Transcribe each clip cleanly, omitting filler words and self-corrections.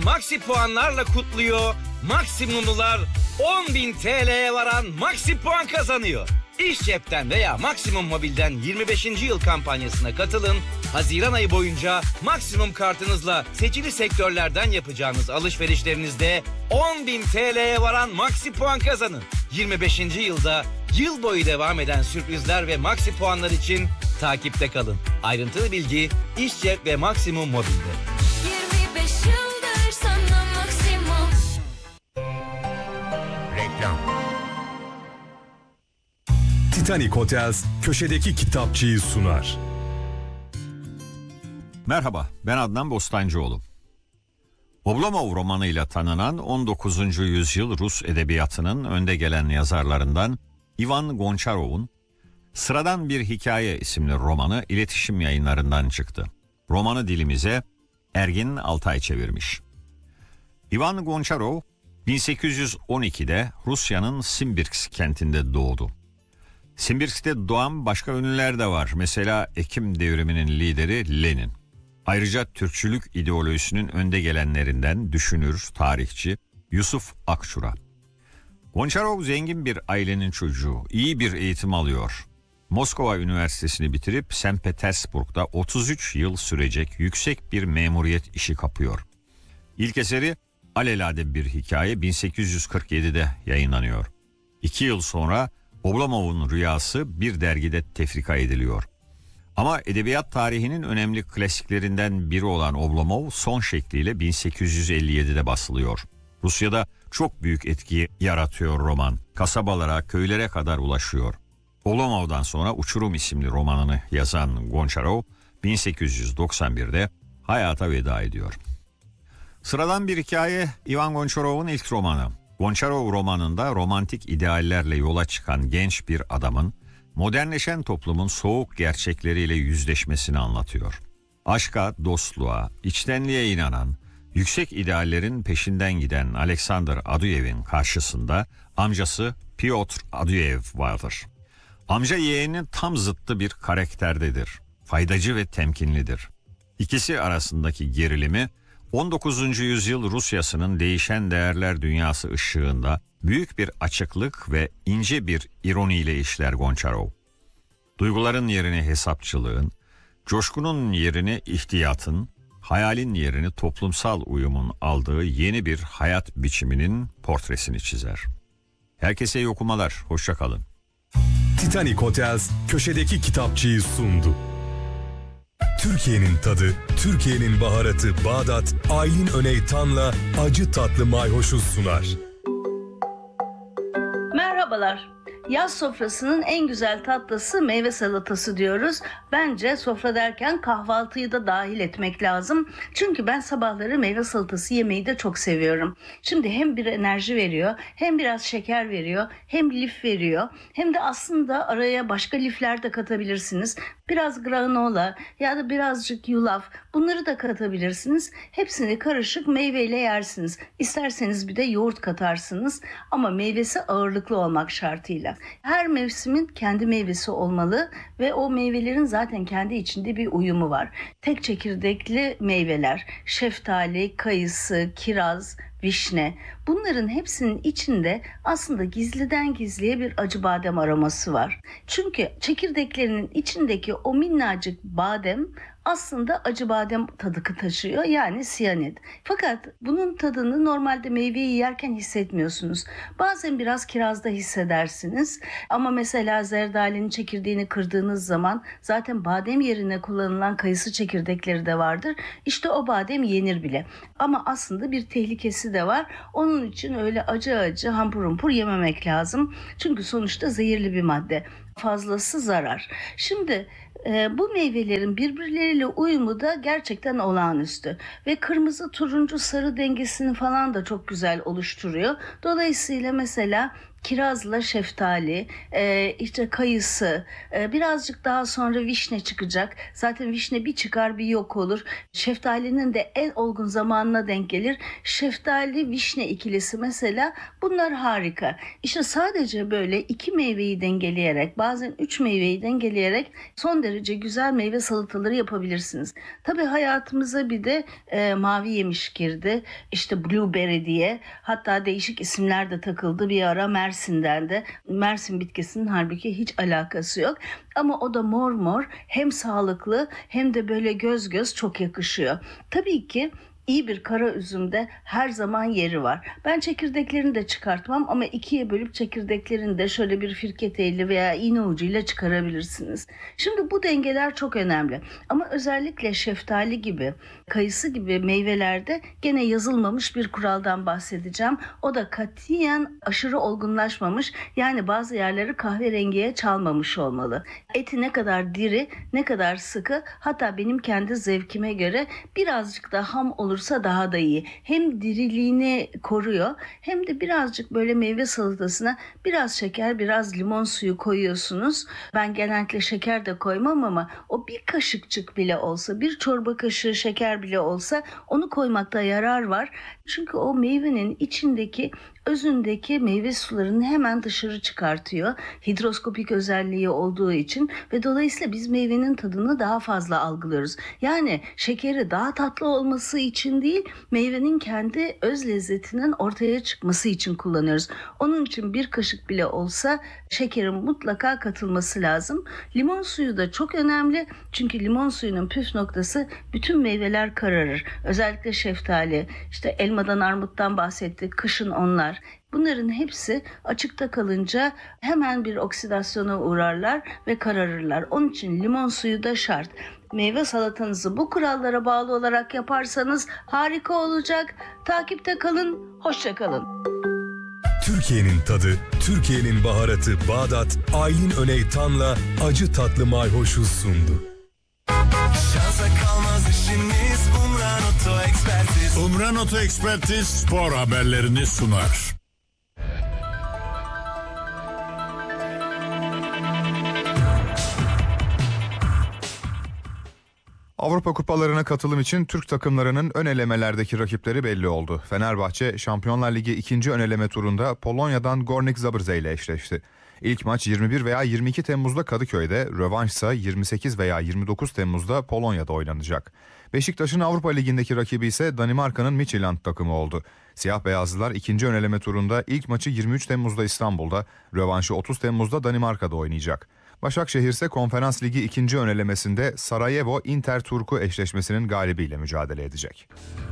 Maxi puanlarla kutluyor. Maksimumlular 10.000 TL'ye varan Maxi puan kazanıyor. İş cepten veya Maksimum Mobil'den 25. yıl kampanyasına katılın. Haziran ayı boyunca Maksimum kartınızla seçili sektörlerden yapacağınız alışverişlerinizde 10.000 TL'ye varan Maxi puan kazanın. 25. yılda yıl boyu devam eden sürprizler ve Maxi puanlar için takipte kalın. Ayrıntılı bilgi İş Cep ve Maksimum Mobil'de. 25 yıldır sana Maksimum. Reklam. Titanic Hotels köşedeki kitapçıyı sunar. Merhaba, ben Adnan Bostancıoğlu. Oblomov romanıyla tanınan 19. yüzyıl Rus edebiyatının önde gelen yazarlarından Ivan Gonçarov'un Sıradan Bir Hikaye isimli romanı iletişim yayınlarından çıktı. Romanı dilimize Ergin Altay çevirmiş. Ivan Gonçarov 1812'de Rusya'nın Simbirsk kentinde doğdu. Simbirsk'te doğan başka ünlüler de var. Mesela Ekim devriminin lideri Lenin. Ayrıca Türkçülük ideolojisinin önde gelenlerinden düşünür, tarihçi Yusuf Akçura. Gonçarov zengin bir ailenin çocuğu, iyi bir eğitim alıyor. Moskova Üniversitesi'ni bitirip St. Petersburg'da 33 yıl sürecek yüksek bir memuriyet işi kapıyor. İlk eseri Alelade Bir Hikaye 1847'de yayınlanıyor. 2 yıl sonra Oblomov'un Rüyası bir dergide tefrika ediliyor. Ama edebiyat tarihinin önemli klasiklerinden biri olan Oblomov son şekliyle 1857'de basılıyor. Rusya'da çok büyük etki yaratıyor roman. Kasabalara, köylere kadar ulaşıyor. Oblomov'dan sonra Uçurum isimli romanını yazan Gonçarov 1891'de hayata veda ediyor. Sıradan Bir Hikaye Ivan Gonçarov'un ilk romanı. Gonçarov romanında romantik ideallerle yola çıkan genç bir adamın modernleşen toplumun soğuk gerçekleriyle yüzleşmesini anlatıyor. Aşka, dostluğa, içtenliğe inanan, yüksek ideallerin peşinden giden Alexander Aduyev'in karşısında amcası Piotr Aduyev vardır. Amca yeğenin tam zıttı bir karakterdedir. Faydacı ve temkinlidir. İkisi arasındaki gerilimi 19. yüzyıl Rusyasının değişen değerler dünyası ışığında büyük bir açıklık ve ince bir ironiyle işler Gonçarov. Duyguların yerini hesapçılığın, coşkunun yerini ihtiyatın, hayalin yerini toplumsal uyumun aldığı yeni bir hayat biçiminin portresini çizer. Herkese iyi okumalar, hoşça kalın. Titanic Hotels köşedeki kitapçıyı sundu. Türkiye'nin tadı, Türkiye'nin baharatı Bağdat, Aylin Öneytan'la acı tatlı mayhoşu sunar. Merhabalar. Yaz sofrasının en güzel tatlısı meyve salatası diyoruz. Bence sofra derken kahvaltıyı da dahil etmek lazım. Çünkü ben sabahları meyve salatası yemeyi de çok seviyorum. Şimdi hem bir enerji veriyor, hem biraz şeker veriyor, hem lif veriyor. Hem de aslında araya başka lifler de katabilirsiniz. Biraz granola ya da birazcık yulaf, bunları da katabilirsiniz. Hepsini karışık meyveyle yersiniz. İsterseniz bir de yoğurt katarsınız ama meyvesi ağırlıklı olmak şartıyla. Her mevsimin kendi meyvesi olmalı ve o meyvelerin zaten kendi içinde bir uyumu var. Tek çekirdekli meyveler, şeftali, kayısı, kiraz, vişne, bunların hepsinin içinde aslında gizliden gizliye bir acı badem aroması var. Çünkü çekirdeklerinin içindeki o minnacık badem aslında acı badem tadı taşıyor, yani siyanid. Fakat bunun tadını normalde meyveyi yerken hissetmiyorsunuz. Bazen biraz kirazda hissedersiniz ama mesela zerdalinin çekirdeğini kırdığınız zaman zaten badem yerine kullanılan kayısı çekirdekleri de vardır. İşte o badem yenir bile. Ama aslında bir tehlikesi de var. Onun için öyle acı acı hampur humpur yememek lazım. Çünkü sonuçta zehirli bir madde. Fazlası zarar. Şimdi bu meyvelerin birbirleriyle uyumu da gerçekten olağanüstü ve kırmızı, turuncu, sarı dengesini falan da çok güzel oluşturuyor. Dolayısıyla mesela kirazla şeftali, işte kayısı, birazcık daha sonra vişne çıkacak. Zaten vişne bir çıkar bir yok olur. Şeftalinin de en olgun zamanına denk gelir. Şeftali vişne ikilisi mesela, bunlar harika. İşte sadece böyle 2 meyveyi dengeleyerek, bazen 3 meyveyi dengeleyerek son derece güzel meyve salataları yapabilirsiniz. Tabii hayatımıza bir de mavi yemiş girdi. İşte blueberry diye, hatta değişik isimler de takıldı bir ara Mersin'den de. Mersin bitkisinin halbuki hiç alakası yok. Ama o da mor mor, hem sağlıklı hem de böyle göz göz çok yakışıyor. Tabii ki İyi bir kara üzümde her zaman yeri var. Ben çekirdeklerini de çıkartmam ama 2'ye bölüp çekirdeklerini de şöyle bir firketeyle veya iğne ucuyla çıkarabilirsiniz. Şimdi bu dengeler çok önemli. Ama özellikle şeftali gibi, kayısı gibi meyvelerde gene yazılmamış bir kuraldan bahsedeceğim. O da katiyen aşırı olgunlaşmamış, yani bazı yerleri kahverengiye çalmamış olmalı. Eti ne kadar diri, ne kadar sıkı, hatta benim kendi zevkime göre birazcık da ham olursa daha da iyi. Hem diriliğini koruyor hem de birazcık böyle meyve salatasına biraz şeker, biraz limon suyu koyuyorsunuz. Ben genellikle şeker de koymam ama o bir kaşıkçık bile olsa, bir çorba kaşığı şeker bile olsa onu koymakta yarar var. Çünkü o meyvenin içindeki, özündeki meyve sularını hemen dışarı çıkartıyor. Hidroskopik özelliği olduğu için ve dolayısıyla biz meyvenin tadını daha fazla algılıyoruz. Yani şekeri daha tatlı olması için değil, meyvenin kendi öz lezzetinin ortaya çıkması için kullanıyoruz. Onun için bir kaşık bile olsa şekerin mutlaka katılması lazım. Limon suyu da çok önemli. Çünkü limon suyunun püf noktası, bütün meyveler kararır. Özellikle şeftali, işte elmadan, armuttan bahsettik, kışın onlar. Bunların hepsi açıkta kalınca hemen bir oksidasyona uğrarlar ve kararırlar. Onun için limon suyu da şart. Meyve salatanızı bu kurallara bağlı olarak yaparsanız harika olacak. Takipte kalın, hoşça kalın. Türkiye'nin tadı, Türkiye'nin baharatı Bağdat, Aylin Öney Tan'la acı tatlı mayhoşu sundu. Şansa kalmaz işimiz, Umran Oto Ekspertiz. Umran Oto Ekspertiz spor haberlerini sunar. Avrupa kupalarına katılım için Türk takımlarının ön elemelerdeki rakipleri belli oldu. Fenerbahçe, Şampiyonlar Ligi 2. ön eleme turunda Polonya'dan Górnik Zabrze ile eşleşti. İlk maç 21 veya 22 Temmuz'da Kadıköy'de, rövanşsa 28 veya 29 Temmuz'da Polonya'da oynanacak. Beşiktaş'ın Avrupa Ligi'ndeki rakibi ise Danimarka'nın Midtjylland takımı oldu. Siyah beyazlılar 2. ön eleme turunda ilk maçı 23 Temmuz'da İstanbul'da, rövanşı 30 Temmuz'da Danimarka'da oynayacak. Başakşehir ise Konferans Ligi 2. ön elemesinde Sarajevo Inter Turku eşleşmesinin galibiyle mücadele edecek.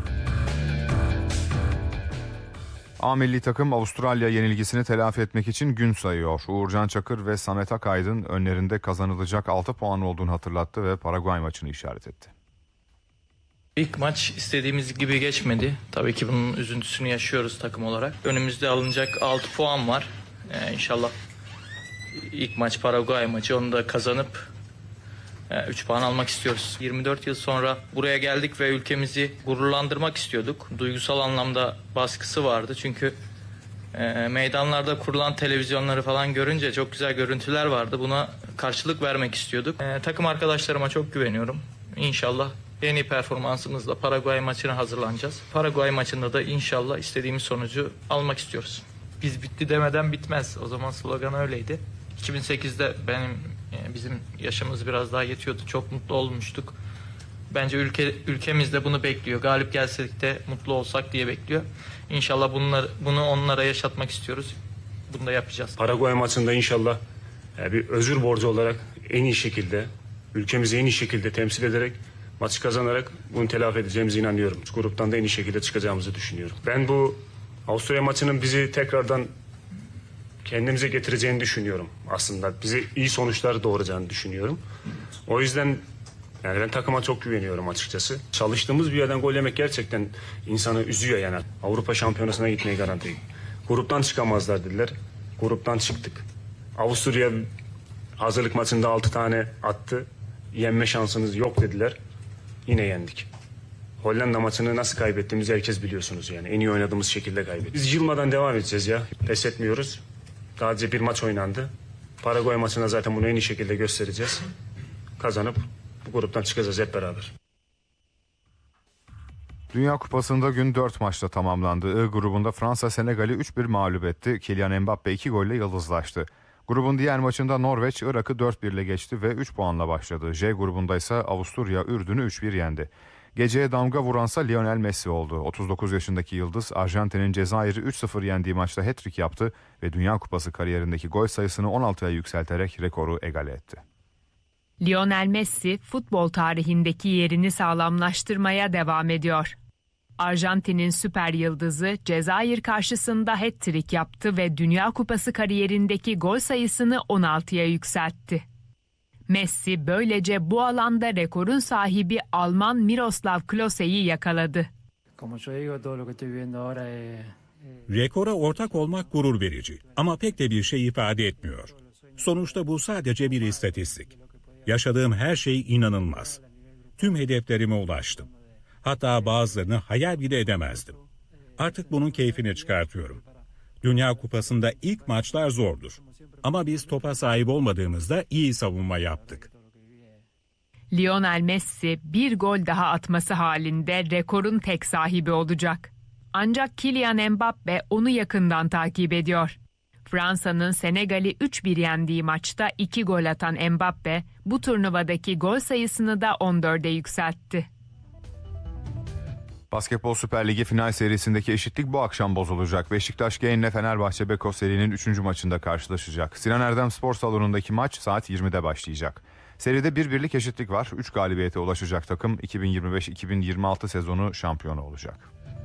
A milli takım Avustralya yenilgisini telafi etmek için gün sayıyor. Uğurcan Çakır ve Samet Akaydın önlerinde kazanılacak 6 puan olduğunu hatırlattı ve Paraguay maçını işaret etti. İlk maç istediğimiz gibi geçmedi. Tabii ki bunun üzüntüsünü yaşıyoruz takım olarak. Önümüzde alınacak 6 puan var. İnşallah ilk maç Paraguay maçı, onu da kazanıp 3 puan almak istiyoruz. 24 yıl sonra buraya geldik ve ülkemizi gururlandırmak istiyorduk. Duygusal anlamda baskısı vardı. Çünkü meydanlarda kurulan televizyonları falan görünce çok güzel görüntüler vardı. Buna karşılık vermek istiyorduk. Takım arkadaşlarıma çok güveniyorum. İnşallah en iyi performansımızla Paraguay maçına hazırlanacağız. Paraguay maçında da inşallah istediğimiz sonucu almak istiyoruz. Biz bitti demeden bitmez. O zaman slogan öyleydi. 2008'de bizim yaşımız biraz daha yetiyordu. Çok mutlu olmuştuk. Bence ülkemiz de bunu bekliyor. Galip gelsek de mutlu olsak diye bekliyor. İnşallah bunu onlara yaşatmak istiyoruz. Bunu da yapacağız. Paraguay maçında inşallah bir özür borcu olarak en iyi şekilde, ülkemizi en iyi şekilde temsil ederek, maçı kazanarak bunu telafi edeceğimize inanıyorum. Gruptan da en iyi şekilde çıkacağımızı düşünüyorum. Ben bu Avusturya maçının bizi tekrardan kendimize getireceğini düşünüyorum aslında. Bize iyi sonuçlar doğuracağını düşünüyorum. O yüzden yani ben takıma çok güveniyorum açıkçası. Çalıştığımız bir yerden gol yemek gerçekten insanı üzüyor yani. Avrupa Şampiyonası'na gitmeyi garanti. Gruptan çıkamazlar dediler. Gruptan çıktık. Avusturya hazırlık maçında 6 tane attı. Yenme şansınız yok dediler. Yine yendik. Hollanda maçını nasıl kaybettiğimizi herkes biliyorsunuz yani. En iyi oynadığımız şekilde kaybettik. Biz yılmadan devam edeceğiz ya. Pes etmiyoruz. Sadece bir maç oynandı. Paraguay maçında zaten bunu en iyi şekilde göstereceğiz. Kazanıp bu gruptan çıkacağız hep beraber. Dünya Kupası'nda gün 4 maçla tamamlandı. I grubunda Fransa Senegal'i 3-1 mağlup etti. Kylian Mbappe 2 golle yıldızlaştı. Grubun diğer maçında Norveç Irak'ı 4-1 ile geçti ve 3 puanla başladı. J grubunda ise Avusturya Ürdün'ü 3-1 yendi. Geceye damga vuransa Lionel Messi oldu. 39 yaşındaki yıldız Arjantin'in Cezayir'i 3-0 yendiği maçta hat-trick yaptı ve Dünya Kupası kariyerindeki gol sayısını 16'ya yükselterek rekoru egale etti. Lionel Messi futbol tarihindeki yerini sağlamlaştırmaya devam ediyor. Arjantin'in süper yıldızı Cezayir karşısında hat-trick yaptı ve Dünya Kupası kariyerindeki gol sayısını 16'ya yükseltti. Messi böylece bu alanda rekorun sahibi Alman Miroslav Klose'yi yakaladı. Rekora ortak olmak gurur verici ama pek de bir şey ifade etmiyor. Sonuçta bu sadece bir istatistik. Yaşadığım her şey inanılmaz. Tüm hedeflerime ulaştım. Hatta bazılarını hayal bile edemezdim. Artık bunun keyfini çıkartıyorum. Dünya Kupası'nda ilk maçlar zordur. Ama biz topa sahip olmadığımızda iyi savunma yaptık. Lionel Messi bir gol daha atması halinde rekorun tek sahibi olacak. Ancak Kylian Mbappe onu yakından takip ediyor. Fransa'nın Senegal'i 3-1 yendiği maçta 2 gol atan Mbappe bu turnuvadaki gol sayısını da 14'e yükseltti. Basketbol Süper Ligi final serisindeki eşitlik bu akşam bozulacak. Beşiktaş Genç'le Fenerbahçe Beko serinin 3. maçında karşılaşacak. Sinan Erdem Spor Salonu'ndaki maç saat 20'de başlayacak. Seride 1-1'lik eşitlik var. 3 galibiyete ulaşacak takım 2025-2026 sezonu şampiyonu olacak.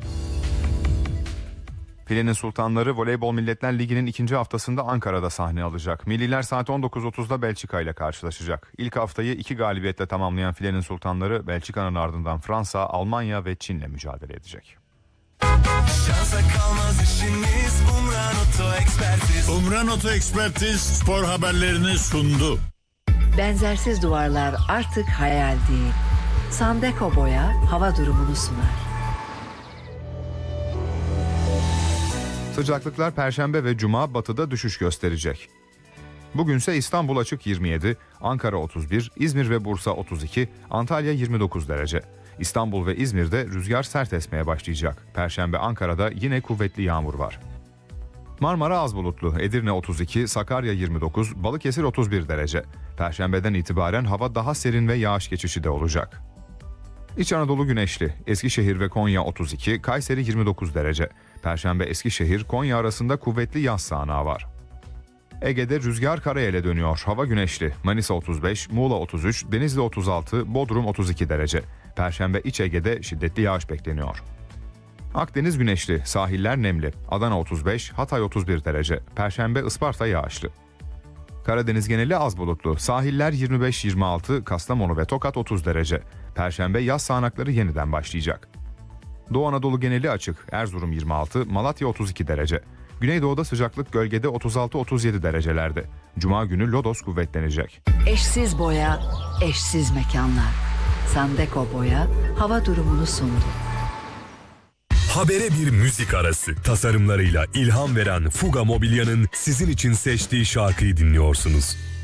Filenin Sultanları Voleybol Milletler Ligi'nin 2. haftasında Ankara'da sahne alacak. Milliler saat 19.30'da Belçika ile karşılaşacak. İlk haftayı 2 galibiyetle tamamlayan Filenin Sultanları Belçika'nın ardından Fransa, Almanya ve Çin'le mücadele edecek. Şansa kalmaz işimiz, Umran Oto Ekspertiz. Umran Oto Ekspertiz spor haberlerini sundu. Benzersiz duvarlar artık hayal değil. Sandeko Boya hava durumunu sunar. Sıcaklıklar Perşembe ve Cuma batıda düşüş gösterecek. Bugünse İstanbul açık 27, Ankara 31, İzmir ve Bursa 32, Antalya 29 derece. İstanbul ve İzmir'de rüzgar sert esmeye başlayacak. Perşembe Ankara'da yine kuvvetli yağmur var. Marmara az bulutlu, Edirne 32, Sakarya 29, Balıkesir 31 derece. Perşembeden itibaren hava daha serin ve yağış geçişi de olacak. İç Anadolu güneşli, Eskişehir ve Konya 32, Kayseri 29 derece. Perşembe Eskişehir, Konya arasında kuvvetli yaz sağanağı var. Ege'de rüzgar karayele dönüyor, hava güneşli. Manisa 35, Muğla 33, Denizli 36, Bodrum 32 derece. Perşembe İç Ege'de şiddetli yağış bekleniyor. Akdeniz güneşli, sahiller nemli. Adana 35, Hatay 31 derece. Perşembe Isparta yağışlı. Karadeniz geneli az bulutlu. Sahiller 25-26, Kastamonu ve Tokat 30 derece. Perşembe yaz sağanakları yeniden başlayacak. Doğu Anadolu geneli açık. Erzurum 26, Malatya 32 derece. Güneydoğu'da sıcaklık gölgede 36-37 derecelerde. Cuma günü lodos kuvvetlenecek. Eşsiz boya, eşsiz mekanlar. Sandeko Boya hava durumunu sundu. Habere bir müzik arası. Tasarımlarıyla ilham veren Fuga Mobilya'nın sizin için seçtiği şarkıyı dinliyorsunuz.